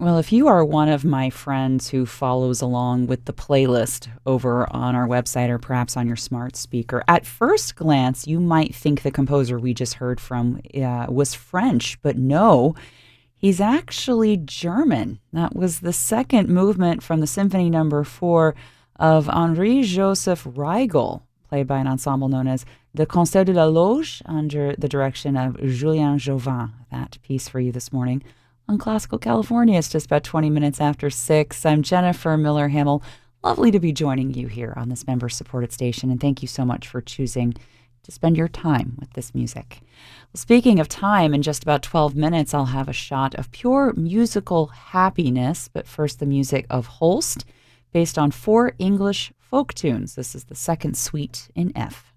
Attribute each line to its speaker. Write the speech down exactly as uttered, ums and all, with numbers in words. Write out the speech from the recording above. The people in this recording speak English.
Speaker 1: Well, if you are one of my friends who follows along with the playlist over on our website or perhaps on your smart speaker, at first glance, you might think the composer we just heard from uh, was French, but no, he's actually German. That was the second movement from the Symphony Number Four of Henri Joseph Rigel, played by an ensemble known as the Concert de la Loge under the direction of Julien Jauvin. That piece for you this morning on Classical California. It's just about twenty minutes after six. I'm Jennifer Miller Hamill. Lovely to be joining you here on this member-supported station, and thank you so much for choosing to spend your time with this music. Well, speaking of time, in just about twelve minutes, I'll have a shot of pure musical happiness, but first the music of Holst, based on four English folk tunes. This is the second suite in F.